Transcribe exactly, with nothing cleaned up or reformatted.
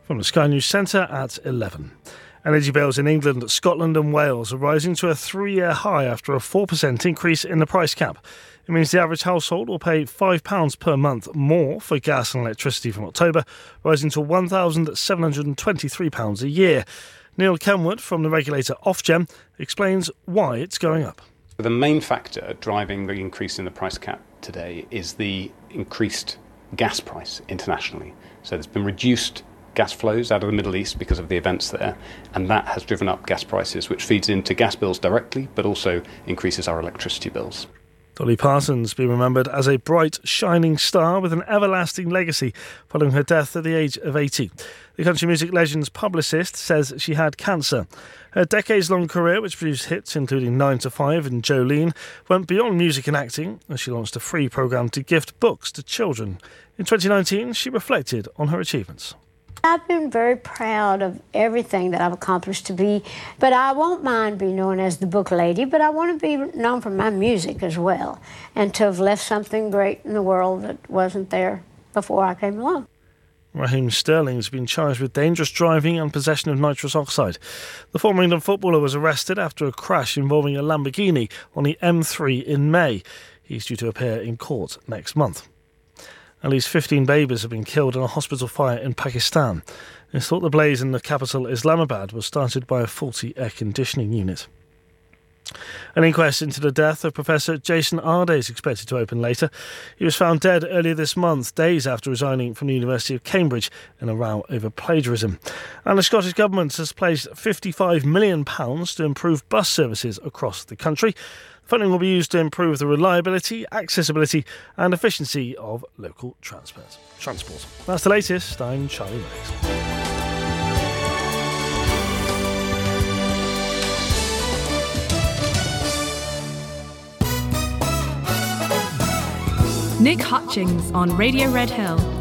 From the Sky News Centre at eleven. Energy bills in England, Scotland and Wales are rising to a three-year high after a four percent increase in the price cap. It means the average household will pay five pounds per month more for gas and electricity from October, rising to one thousand seven hundred twenty-three pounds a year. Neil Kenwood from the regulator Ofgem explains why it's going up. The main factor driving the increase in the price cap today is the increased gas price internationally. So there's been reduced gas flows out of the Middle East because of the events there, and that has driven up gas prices, which feeds into gas bills directly, but also increases our electricity bills. Dolly Parsons be remembered as a bright, shining star with an everlasting legacy following her death at the age of eighty. The country music legend's publicist says she had cancer. Her decades-long career, which produced hits including nine to five and Jolene, went beyond music and acting as she launched a free programme to gift books to children. In twenty nineteen, she reflected on her achievements. I've been very proud of everything that I've accomplished to be, but I won't mind being known as the book lady, but I want to be known for my music as well, and to have left something great in the world that wasn't there before I came along. Raheem Sterling has been charged with dangerous driving and possession of nitrous oxide. The former England footballer was arrested after a crash involving a Lamborghini on the M three in May. He's due to appear in court next month. At least fifteen babies have been killed in a hospital fire in Pakistan. It's thought the blaze in the capital Islamabad was started by a faulty air conditioning unit. An inquest into the death of Professor Jason Arde is expected to open later. He was found dead earlier this month, days after resigning from the University of Cambridge in a row over plagiarism. And the Scottish Government has placed fifty-five million pounds to improve bus services across the country. Funding will be used to improve the reliability, accessibility and efficiency of local transport. Transport. That's the latest. I'm Charlie Riggs. Nick Hutchings on Radio Red Hill.